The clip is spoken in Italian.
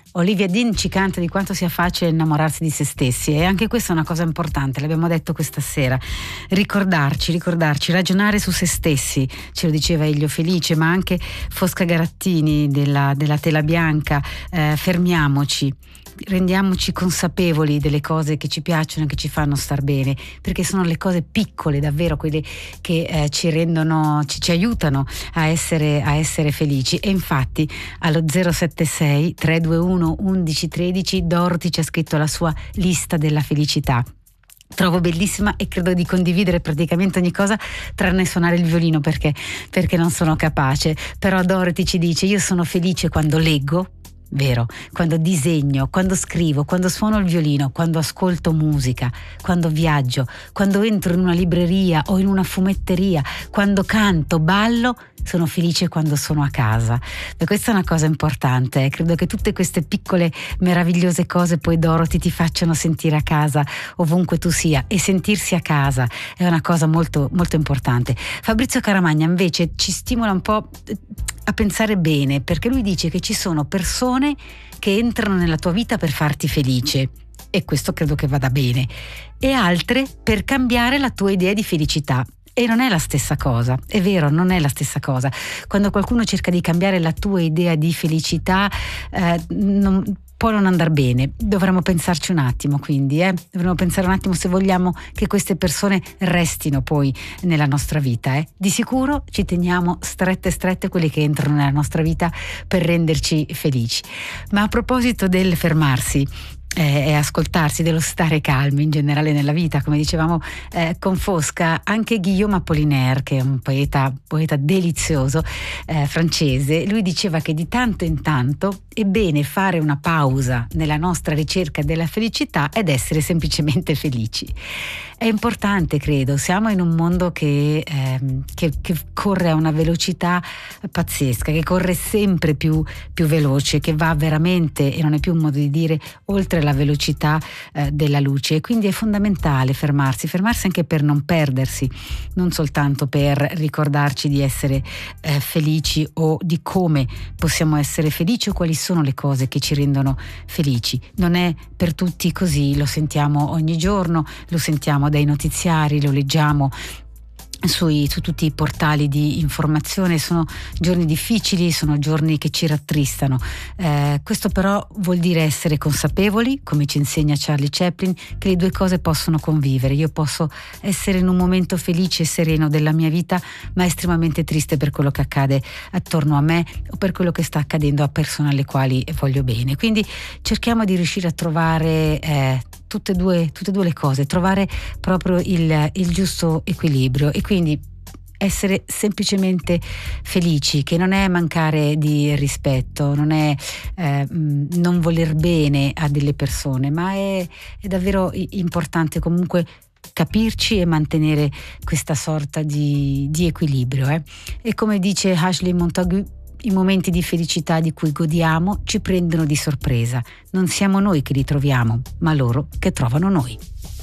Olivia Dean ci canta di quanto sia facile innamorarsi di se stessi, e anche questa è una cosa importante, l'abbiamo detto questa sera. Ricordarci, ragionare su se stessi, ce lo diceva Elio Felice, ma anche Fosca Garattini della Tela Bianca. Fermiamoci, rendiamoci consapevoli delle cose che ci piacciono e che ci fanno star bene, perché sono le cose piccole davvero quelle che ci rendono, ci aiutano a essere felici. E infatti allo 076 321 1113 Dorothy ci ha scritto la sua lista della felicità. Trovo bellissima e credo di condividere praticamente ogni cosa tranne suonare il violino perché non sono capace. Però Dorothy ci dice: io sono felice quando leggo, vero, quando disegno, quando scrivo, quando suono il violino, quando ascolto musica, quando viaggio, quando entro in una libreria o in una fumetteria, quando canto, ballo. Sono felice quando sono a casa. E questa è una cosa importante. Credo che tutte queste piccole meravigliose cose poi, Dorothy, ti facciano sentire a casa ovunque tu sia, e sentirsi a casa è una cosa molto, molto importante. Fabrizio Caramagna invece ci stimola un po' a pensare bene, perché lui dice che ci sono persone che entrano nella tua vita per farti felice, e questo credo che vada bene, e altre per cambiare la tua idea di felicità. E non è la stessa cosa, è vero, non è la stessa cosa. Quando qualcuno cerca di cambiare la tua idea di felicità, può non andar bene. Dovremmo pensarci un attimo, quindi, dovremmo pensare un attimo se vogliamo che queste persone restino poi nella nostra vita. Di sicuro ci teniamo strette quelle che entrano nella nostra vita per renderci felici. Ma a proposito del fermarsi e ascoltarsi, dello stare calmi in generale nella vita, come dicevamo con Fosca, anche Guillaume Apollinaire, che è un poeta delizioso francese, lui diceva che di tanto in tanto è bene fare una pausa nella nostra ricerca della felicità ed essere semplicemente felici. È importante, credo. Siamo in un mondo che corre a una velocità pazzesca, che corre sempre più veloce, che va veramente, e non è più un modo di dire, oltre la velocità della luce. E quindi è fondamentale fermarsi anche per non perdersi, non soltanto per ricordarci di essere felici o di come possiamo essere felici o quali sono le cose che ci rendono felici. Non è per tutti così, lo sentiamo ogni giorno, lo sentiamo dai notiziari, lo leggiamo su tutti i portali di informazione. Sono giorni difficili, sono giorni che ci rattristano. Questo però vuol dire essere consapevoli, come ci insegna Charlie Chaplin, che le due cose possono convivere. Io posso essere in un momento felice e sereno della mia vita, ma estremamente triste per quello che accade attorno a me o per quello che sta accadendo a persone alle quali voglio bene. Quindi cerchiamo di riuscire a trovare tutte e due le cose, trovare proprio il giusto equilibrio, e quindi essere semplicemente felici, che non è mancare di rispetto, non è non voler bene a delle persone, ma è davvero importante comunque capirci e mantenere questa sorta di equilibrio. E come dice Ashley Montagu, i momenti di felicità di cui godiamo ci prendono di sorpresa. Non siamo noi che li troviamo, ma loro che trovano noi.